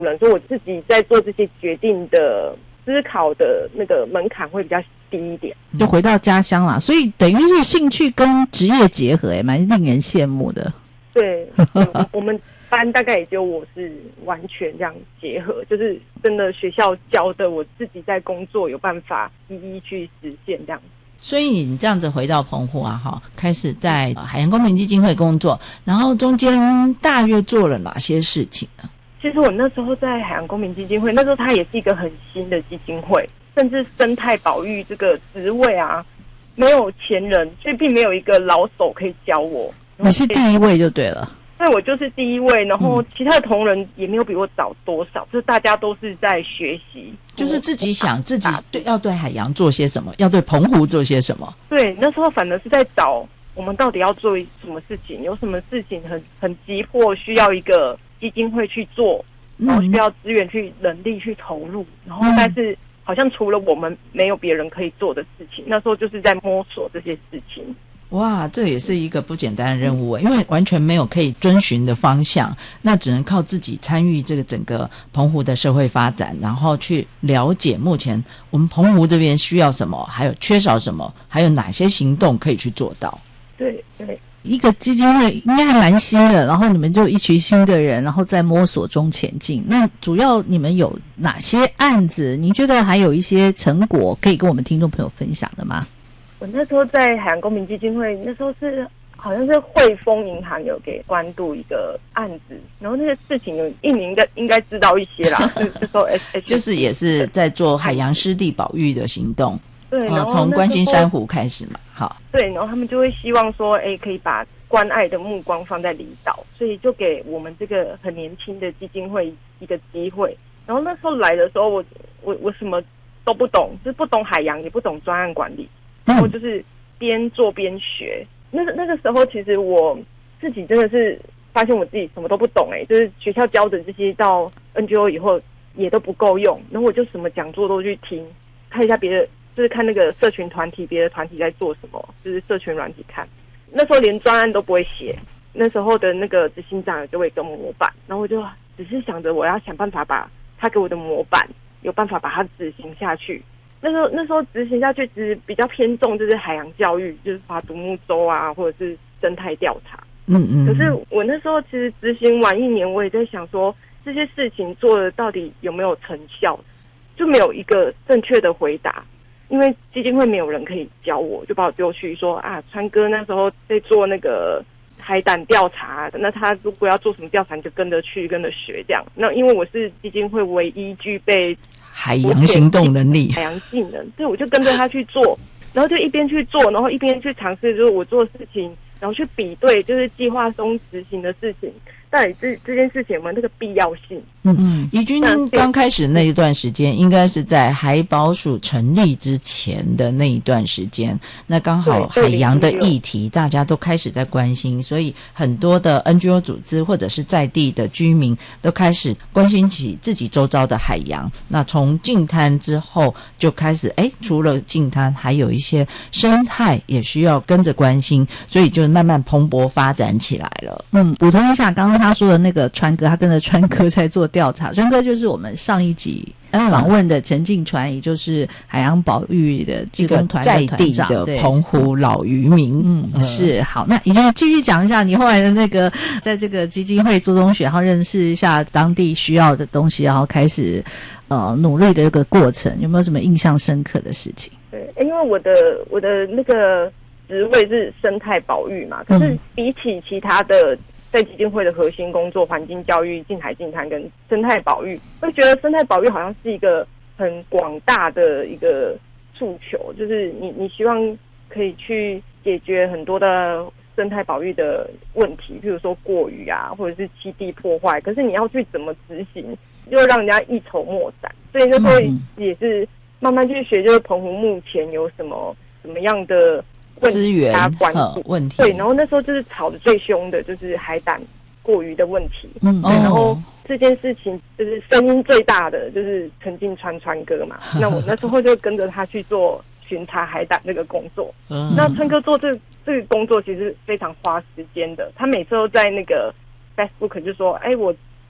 人，所以我自己在做这些决定的思考的那个门槛会比较低一点。 就回到家乡啦，所以等于是兴趣跟职业结合，蛮令人羡慕的。 对，我们班大概也就我是完全这样结合，就是真的学校教的，我自己在工作有办法一一去实现这样。 所以你这样子回到澎湖啊，开始在海洋公民基金会工作，然后中间大约做了哪些事情呢？ 其实我那时候在海洋公民基金会，那时候它也是一个很新的基金会，甚至生态保育这个职位啊，没有前人，所以并没有一个老手可以教我。 你是第一位就对了。 对，我就是第一位，然后其他的同仁也没有比我早多少，就是大家都是在学习， 就是自己想自己要对海洋做些什么，要对澎湖做些什么。 对，那时候反而是在找我们到底要做什么事情，有什么事情很急迫，需要一个基金会去做，然后需要资源去人力去投入，然后但是好像除了我们没有别人可以做的事情，那时候就是在摸索这些事情。 哇，这也是一个不简单的任务，因为完全没有可以遵循的方向，那只能靠自己参与这个整个澎湖的社会发展，然后去了解目前我们澎湖这边需要什么，还有缺少什么，还有哪些行动可以去做到。 对对， 一个基金会应该还蛮新的，然后你们就一群新的人，然后在摸索中前进。那主要你们有哪些案子？您觉得还有一些成果可以跟我们听众朋友分享的吗？ 我那时候在海洋公民基金会，那时候是好像是汇丰银行有给关渡一个案子，然后那个事情有印尼应该知道一些啦，就说 SH 就是也是在做海洋湿地保育的行动。 对，然后从关心珊瑚开始嘛，好。 对，然后他们就会希望说，可以把关爱的目光放在离岛，所以就给我们这个很年轻的基金会一个机会。然后那时候来的时候，我什么都不懂，就是不懂海洋，也不懂专案管理。然后就是边做边学，那个时候其实我自己真的是发现我自己什么都不懂，就是学校教的这些到 NGO 以后也都不够用，然后我就什么讲座都去听，看一下别的，就是看那个社群团体，别的团体在做什么，就是社群软体看。那时候连专案都不会写，那时候的那个执行长就会跟模板，然后我就只是想着我要想办法把他给我的模板有办法把它执行下去。那时候执行下去，其实比较偏重就是海洋教育，就是划独木舟啊，或者是生态调查。可是我那时候其实执行完1年，我也在想说，这些事情做的到底有没有成效，就没有一个正确的回答。因为基金会没有人可以教我，就把我丢去说啊，川哥那时候在做那个海胆调查，那他如果要做什么调查，你就跟着去，跟着学这样。那因为我是基金会唯一具备海洋行动能力、 海洋技能，所以我就跟着他去做，然后就一边去做，然后一边去尝试，就是我做的事情，然后去比对，就是计划中执行的事情，到底这件事情有没有那个必要性？ 怡君刚开始那一段时间，应该是在海保署成立之前的那一段时间，那刚好海洋的议题大家都开始在关心，所以很多的 NGO 组织或者是在地的居民都开始关心起自己周遭的海洋。那从净滩之后就开始，除了净滩，还有一些生态也需要跟着关心，所以就慢慢蓬勃发展起来了。 补充一下，刚刚他说的那个川哥，他跟着川哥在做调查。川哥就是我们上一集访问的陈进传，也就是海洋保育的志工团的团长， 在地的澎湖老渔民。 是。好，那你就继续讲一下你后来的那个在这个基金会做中学，然后认识一下当地需要的东西，然后开始努力的一个过程，有没有什么印象深刻的事情？ 对，因为我的那个职位是生态保育嘛，可是比起其他的在基金会的核心工作，环境教育、近海近滩跟生态保育，会觉得生态保育好像是一个很广大的一个诉求，就是你希望可以去解决很多的生态保育的问题，譬如说过渔啊，或者是栖地破坏，可是你要去怎么执行，就让人家一筹莫展。所以那时候也是慢慢去学，就是澎湖目前有什么样的资源问题。 对，然后那时候就是吵得最凶的就是海胆过渔的问题。然后这件事情就是声音最大的就是陈进川哥嘛，那我那时候就跟着他去做巡查海胆这个工作。那川哥做这个工作其实非常花时间的，他每次都在那个 Facebook 就说，我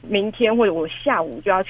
明天或者我下午就要